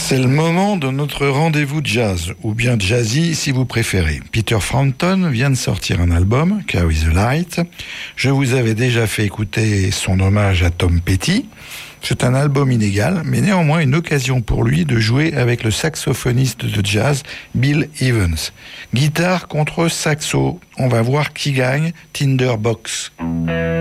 C'est le moment de notre rendez-vous jazz, ou bien jazzy si vous préférez. Peter Frampton vient de sortir un album, Carry the Light. Je vous avais déjà fait écouter son hommage à Tom Petty. C'est un album inégal, mais néanmoins une occasion pour lui de jouer avec le saxophoniste de jazz Bill Evans. Guitare contre saxo, on va voir qui gagne, Tinderbox.